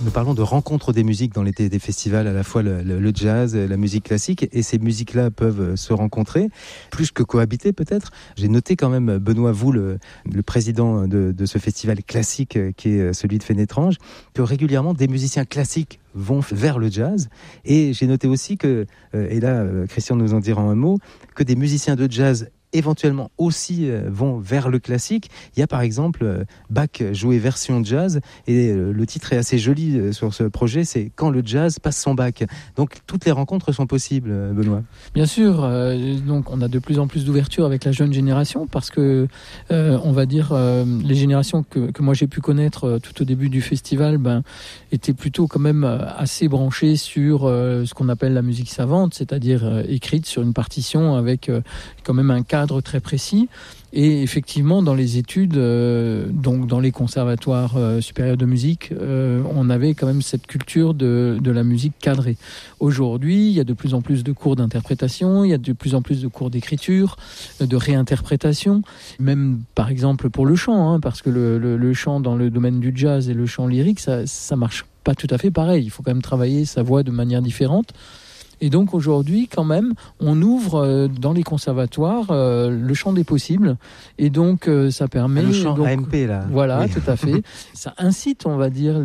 Nous parlons de rencontres des musiques dans l'été des festivals, à la fois le jazz, la musique classique, et ces musiques-là peuvent se rencontrer, plus que cohabiter peut-être. J'ai noté quand même, Benoît, vous, le président de ce festival classique qui est celui de Fénétrange, que régulièrement des musiciens classiques vont vers le jazz, et j'ai noté aussi que, et là Christian nous en dira un mot, que des musiciens de jazz éventuellement aussi vont vers le classique. Il y a par exemple Bach joué version jazz, et le titre est assez joli sur ce projet, c'est Quand le jazz passe son Bach. Donc toutes les rencontres sont possibles, Benoît. Bien sûr, donc on a de plus en plus d'ouverture avec la jeune génération, parce que on va dire les générations que moi j'ai pu connaître tout au début du festival étaient plutôt quand même assez branchées sur ce qu'on appelle la musique savante, c'est-à-dire écrite sur une partition avec quand même un cadre très précis. Et effectivement, dans les études, donc dans les conservatoires supérieurs de musique, on avait quand même cette culture de la musique cadrée. Aujourd'hui, il y a de plus en plus de cours d'interprétation, il y a de plus en plus de cours d'écriture, de réinterprétation, même par exemple pour le chant, parce que le chant dans le domaine du jazz et le chant lyrique, ça marche pas tout à fait pareil. Il faut quand même travailler sa voix de manière différente. Et donc aujourd'hui, quand même, on ouvre dans les conservatoires le champ des possibles. Et donc ça permet... Le champ donc, AMP, là. Voilà, oui. tout à fait. Ça incite, on va dire,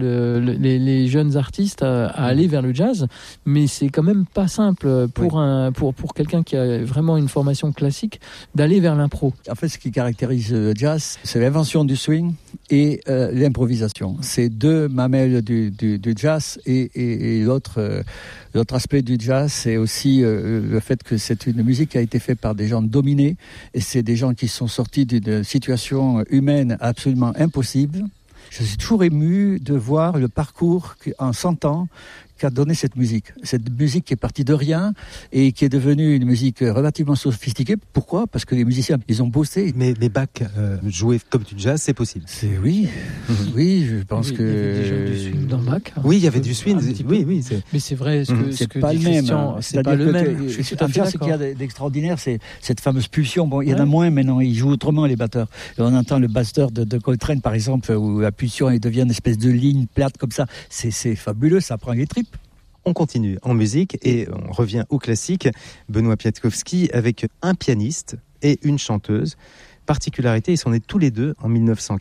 les jeunes artistes à aller vers le jazz. Mais c'est quand même pas simple pour quelqu'un qui a vraiment une formation classique d'aller vers l'impro. En fait, ce qui caractérise le jazz, c'est l'invention du swing et l'improvisation. C'est deux mamelles du jazz, et l'autre aspect du jazz, c'est aussi le fait que c'est une musique qui a été faite par des gens dominés, et c'est des gens qui sont sortis d'une situation humaine absolument impossible. Je suis toujours ému de voir le parcours en 100 ans qu'a donné cette musique. Cette musique qui est partie de rien et qui est devenue une musique relativement sophistiquée. Pourquoi ? Parce que les musiciens, ils ont bossé. Mais Bach jouer comme du jazz, c'est possible. Oui, je pense que... Il y avait déjà du swing dans Bach. Oui, il y avait du swing. Oui. Mais c'est vrai, c'est pas le même. C'est pas le même. Je suis tout à fait d'accord. Ce qu'il y a d'extraordinaire, c'est cette fameuse pulsion. Bon, il y en a moins maintenant, ils jouent autrement, les batteurs. Et on entend le batteur de Coltrane, par exemple, où la pulsion elle devient une espèce de ligne plate comme ça. C'est fabuleux, ça prend les tripes. On continue en musique et on revient au classique. Benoît Piatkowski avec un pianiste et une chanteuse. Particularité, ils sont nés tous les deux en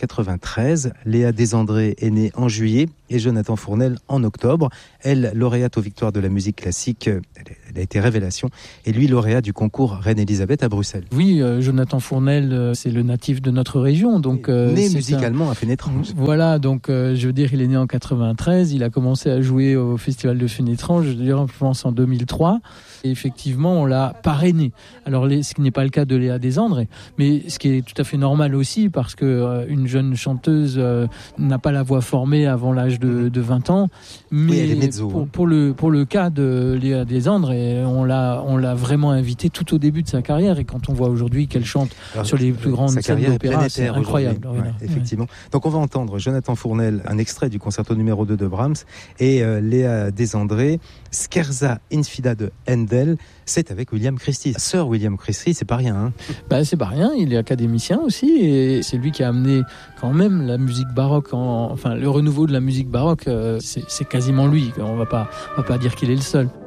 1993. Léa Desandré est née en juillet et Jonathan Fournel en octobre. Elle, lauréate aux Victoires de la musique classique, elle a été révélation. Et lui, lauréat du concours Reine-Élisabeth à Bruxelles. Oui, Jonathan Fournel, c'est le natif de notre région. Donc, né musicalement à Fénétrange. Voilà, donc je veux dire, il est né en 93. Il a commencé à jouer au Festival de Fénétrange, je pense en 2003. Et effectivement, on l'a parrainé. Alors, ce qui n'est pas le cas de Léa Desandré, mais ce qui est tout à fait normal aussi, parce que une jeune chanteuse n'a pas la voix formée avant l'âge de 20 ans. Mais oui, elle est mezzo, pour le cas de Léa Desandré, on l'a vraiment invitée tout au début de sa carrière. Et quand on voit aujourd'hui qu'elle chante sur les plus grandes scènes d'opéra, c'est incroyable. Ouais, effectivement. Donc on va entendre Jonathan Fournel, un extrait du concerto numéro 2 de Brahms, et Léa Desandré, Scherza infida de Handel. C'est avec William Christie. Sir William Christie, c'est pas rien. C'est pas rien, il est académicien aussi, et c'est lui qui a amené quand même la musique baroque, le renouveau de la musique baroque, c'est quasiment lui. On va pas dire qu'il est le seul.